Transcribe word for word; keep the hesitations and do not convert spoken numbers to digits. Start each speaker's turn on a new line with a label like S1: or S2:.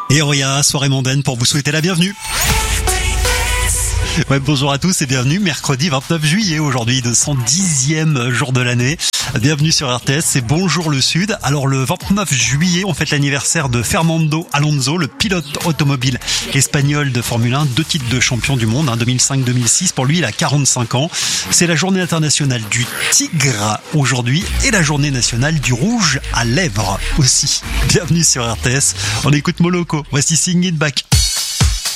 S1: Et Auria, soirée mondaine pour vous souhaiter la bienvenue. Ouais, bonjour à tous et bienvenue, mercredi vingt-neuf juillet aujourd'hui, deux cent dixième jour de l'année. Bienvenue sur R T S, c'est Bonjour le Sud. Alors le vingt-neuf juillet, on fête l'anniversaire de Fernando Alonso, le pilote automobile espagnol de Formule un, deux titres de champion du monde, hein, deux mille cinq deux mille six. Pour lui, il a quarante-cinq ans. C'est la journée internationale du tigre aujourd'hui et la journée nationale du rouge à lèvres aussi. Bienvenue sur R T S, on écoute Moloko, voici Sing It Back.